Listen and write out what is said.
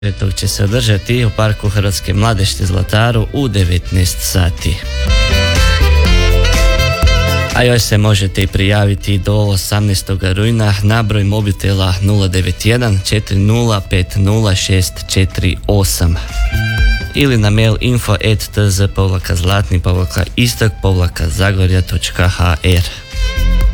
Dok će se održati u Parku Hrvatske mladešte Zlataru u 19 sati. A još se možete i prijaviti do 18. rujna na broj mobitela 091 4050 ili na mail info@tz-zlatni-istok-zagorja.hr.